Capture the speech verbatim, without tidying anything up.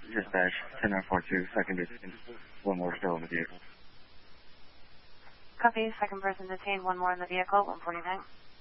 Dispatch, ten nine four two, second detained. One more still in the vehicle. Copy, second person detained, one more in the vehicle, one forty-nine.